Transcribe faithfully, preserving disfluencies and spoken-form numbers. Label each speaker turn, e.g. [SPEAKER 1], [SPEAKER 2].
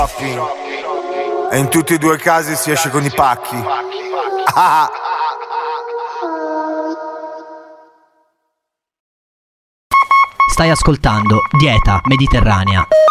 [SPEAKER 1] E in tutti e due i casi si esce con i pacchi. Ah.
[SPEAKER 2] Stai ascoltando Dieta Mediterranea.